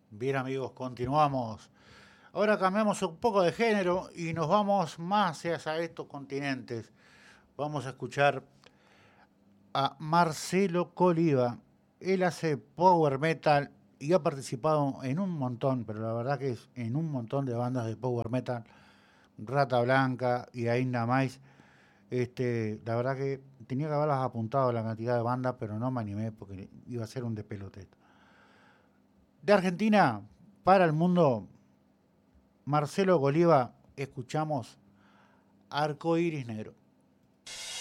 Bien amigos, continuamos. Ahora cambiamos un poco de género y nos vamos más hacia estos continentes. Vamos a escuchar a Marcelo Coliva. Él hace power metal y ha participado en un montón, pero la verdad que es en un montón de bandas de power metal. Rata Blanca y Ainda Mais. La verdad que tenía que haberlas apuntado la cantidad de bandas, pero no me animé porque iba a ser un despelote. De Argentina para el mundo, Marcelo Coliva, escuchamos Arco Iris Negro.